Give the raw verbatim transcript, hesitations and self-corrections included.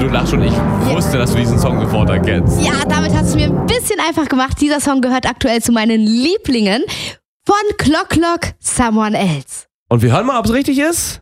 du lachst schon. Ich wusste, dass du diesen Song sofort erkennst. Ja, damit hast du es mir ein bisschen einfach gemacht. Dieser Song gehört aktuell zu meinen Lieblingen von Clock Clock, Someone Else. Und wir hören mal, ob es richtig ist.